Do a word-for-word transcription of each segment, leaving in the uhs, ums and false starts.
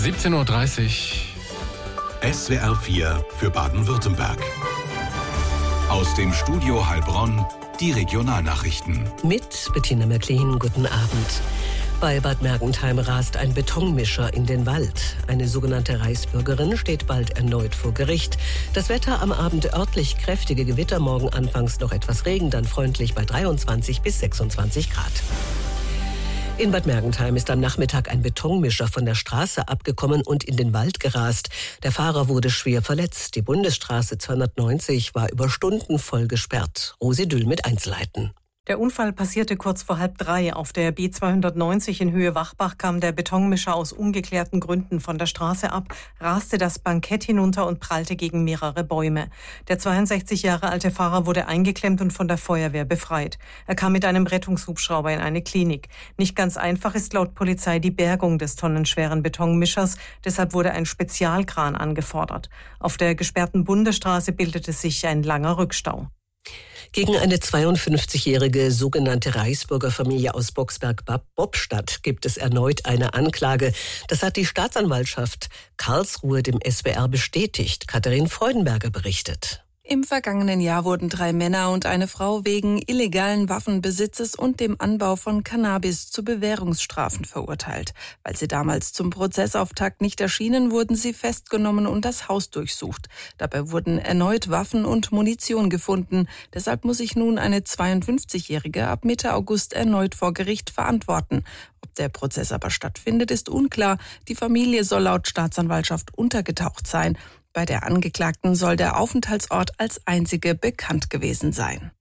siebzehn Uhr dreißig. S W R vier für Baden-Württemberg. Aus dem Studio Heilbronn die Regionalnachrichten. Mit Bettina McLean, guten Abend. Bei Bad Mergentheim rast ein Betonmischer in den Wald. Eine sogenannte Reichsbürgerin steht bald erneut vor Gericht. Das Wetter am Abend örtlich kräftige Gewitter, morgen anfangs noch etwas Regen, dann freundlich bei dreiundzwanzig bis sechsundzwanzig Grad. In Bad Mergentheim ist am Nachmittag ein Betonmischer von der Straße abgekommen und in den Wald gerast. Der Fahrer wurde schwer verletzt. Die Bundesstraße zweihundertneunzig war über Stunden voll gesperrt. Rosi Düll mit Einzelheiten. Der Unfall passierte kurz vor halb drei. Auf der B zweihundertneunzig in Höhe Wachbach kam der Betonmischer aus ungeklärten Gründen von der Straße ab, raste das Bankett hinunter und prallte gegen mehrere Bäume. Der zweiundsechzig Jahre alte Fahrer wurde eingeklemmt und von der Feuerwehr befreit. Er kam mit einem Rettungshubschrauber in eine Klinik. Nicht ganz einfach ist laut Polizei die Bergung des tonnenschweren Betonmischers. Deshalb wurde ein Spezialkran angefordert. Auf der gesperrten Bundesstraße bildete sich ein langer Rückstau. Gegen eine zweiundfünfzigjährige sogenannte Reichsbürgerfamilie aus Boxberg-Bobstadt gibt es erneut eine Anklage. Das hat die Staatsanwaltschaft Karlsruhe dem S W R bestätigt. Katharin Freudenberger berichtet. Im vergangenen Jahr wurden drei Männer und eine Frau wegen illegalen Waffenbesitzes und dem Anbau von Cannabis zu Bewährungsstrafen verurteilt. Weil sie damals zum Prozessauftakt nicht erschienen, wurden sie festgenommen und das Haus durchsucht. Dabei wurden erneut Waffen und Munition gefunden. Deshalb muss sich nun eine zweiundfünfzigjährige ab Mitte August erneut vor Gericht verantworten. Ob der Prozess aber stattfindet, ist unklar. Die Familie soll laut Staatsanwaltschaft untergetaucht sein. Bei der Angeklagten soll der Aufenthaltsort als einzige bekannt gewesen sein.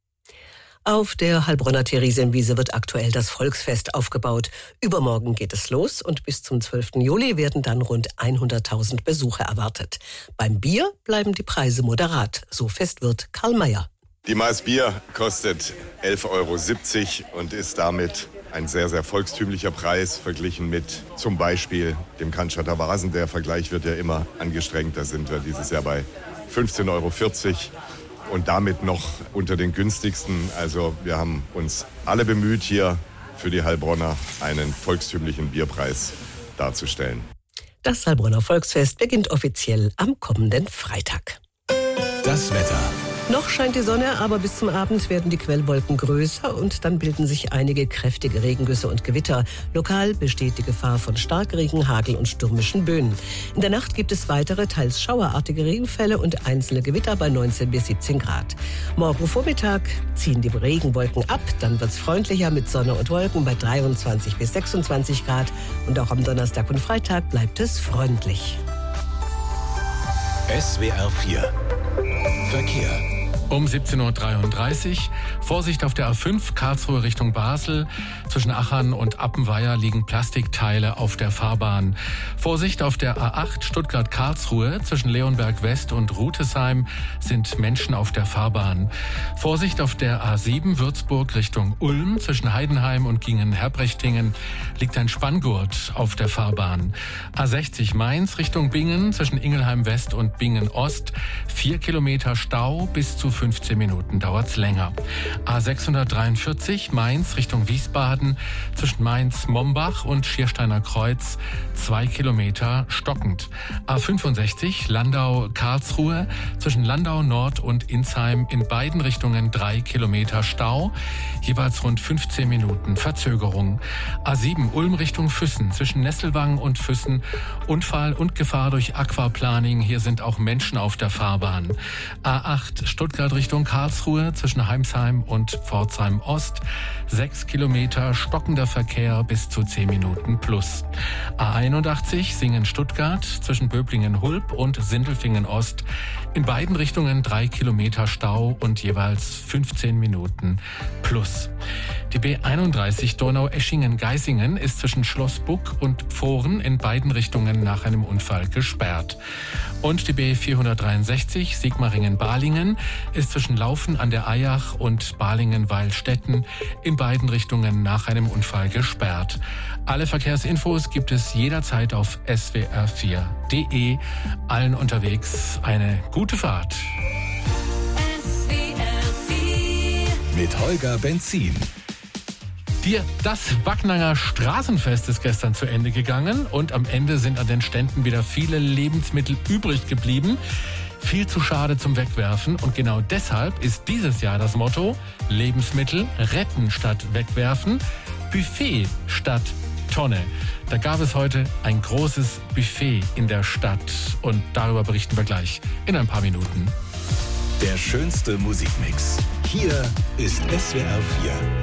Auf der Heilbronner Theresienwiese wird aktuell das Volksfest aufgebaut. Übermorgen geht es los und bis zum zwölften Juli werden dann rund hunderttausend Besucher erwartet. Beim Bier bleiben die Preise moderat, so Festwirt Karl Mayer. Die Maß Bier kostet elf Euro siebzig und ist damit ein sehr, sehr volkstümlicher Preis verglichen mit zum Beispiel dem Cannstatter Vasen. Der Vergleich wird ja immer angestrengt. Da sind wir dieses Jahr bei fünfzehn Euro vierzig und damit noch unter den günstigsten. Also wir haben uns alle bemüht, hier für die Heilbronner einen volkstümlichen Bierpreis darzustellen. Das Heilbronner Volksfest beginnt offiziell am kommenden Freitag. Das Wetter. Noch scheint die Sonne, aber bis zum Abend werden die Quellwolken größer und dann bilden sich einige kräftige Regengüsse und Gewitter. Lokal besteht die Gefahr von Starkregen, Hagel und stürmischen Böen. In der Nacht gibt es weitere, teils schauerartige Regenfälle und einzelne Gewitter bei neunzehn bis siebzehn Grad. Morgen Vormittag ziehen die Regenwolken ab, dann wird es freundlicher mit Sonne und Wolken bei dreiundzwanzig bis sechsundzwanzig Grad. Und auch am Donnerstag und Freitag bleibt es freundlich. S W R vier Verkehr. Um siebzehn Uhr dreiunddreißig. Vorsicht auf der A fünf Karlsruhe Richtung Basel. Zwischen Achern und Appenweier liegen Plastikteile auf der Fahrbahn. Vorsicht auf der A acht Stuttgart-Karlsruhe. Zwischen Leonberg West und Rutesheim sind Menschen auf der Fahrbahn. Vorsicht auf der A sieben Würzburg Richtung Ulm. Zwischen Heidenheim und Gingen-Herbrechtingen liegt ein Spanngurt auf der Fahrbahn. A sechzig Mainz Richtung Bingen. Zwischen Ingelheim West und Bingen Ost. Vier Kilometer Stau, bis zu fünfzehn Minuten dauert's länger. A sechshundertdreiundvierzig Mainz Richtung Wiesbaden, zwischen Mainz-Mombach und Schiersteiner Kreuz, zwei Kilometer stockend. A fünfundsechzig Landau-Karlsruhe, zwischen Landau Nord und Insheim in beiden Richtungen drei Kilometer Stau, jeweils rund fünfzehn Minuten Verzögerung. A sieben Ulm Richtung Füssen, zwischen Nesselwang und Füssen, Unfall und Gefahr durch Aquaplaning, hier sind auch Menschen auf der Fahrbahn. A acht Stuttgart Richtung Karlsruhe, zwischen Heimsheim und Pforzheim Ost, sechs Kilometer stockender Verkehr bis zu zehn Minuten plus. A einundachtzig Singen-Stuttgart, zwischen Böblingen-Hulb und Sindelfingen Ost, in beiden Richtungen drei Kilometer Stau und jeweils fünfzehn Minuten plus. Die B einunddreißig Donau-Eschingen-Geisingen ist zwischen Schlossbuck und Pfohren in beiden Richtungen nach einem Unfall gesperrt. Und die B vierhundertdreiundsechzig Sigmaringen-Balingen ist zwischen Laufen an der Eyach und Balingen-Weilstätten in beiden Richtungen nach einem Unfall gesperrt. Alle Verkehrsinfos gibt es jederzeit auf S W R vier Punkt de. Allen unterwegs eine gute Fahrt. Mit Holger Benzin. Die, das Backnanger Straßenfest ist gestern zu Ende gegangen und am Ende sind an den Ständen wieder viele Lebensmittel übrig geblieben. Viel zu schade zum Wegwerfen und genau deshalb ist dieses Jahr das Motto Lebensmittel retten statt wegwerfen, Buffet statt Tonne. Da gab es heute ein großes Buffet in der Stadt und darüber berichten wir gleich in ein paar Minuten. Der schönste Musikmix. Hier ist S W R vier.